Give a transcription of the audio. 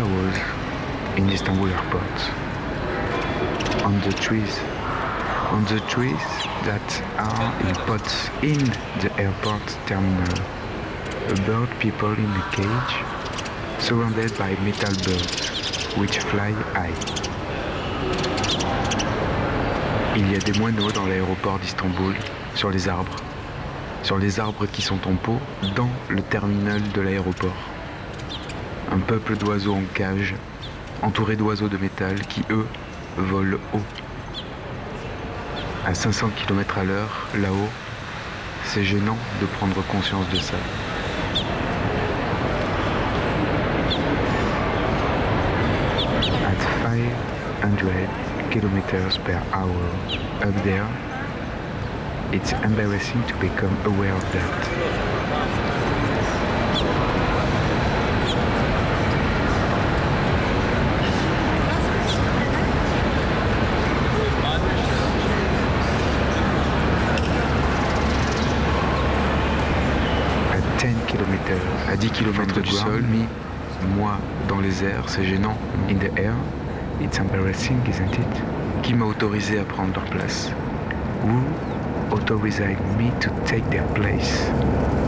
hours in Istanbul airport. On the trees that are in pods in the airport terminal. A bird people in a cage, surrounded by metal birds, which fly high. Il y a des moineaux dans l'aéroport d'Istanbul, sur les arbres qui sont en pot dans le terminal de l'aéroport. Un peuple d'oiseaux en cage, entouré d'oiseaux de métal qui, eux, volent haut. À 500 km à l'heure, là-haut, c'est gênant de prendre conscience de ça. At 500 kilometers per hour up there, it's embarrassing to become aware of that. À 10 km du sol, moi dans les airs, c'est gênant. In the air, it's embarrassing, isn't it? Qui m'a autorisé à prendre leur place? Who authorized me to take their place?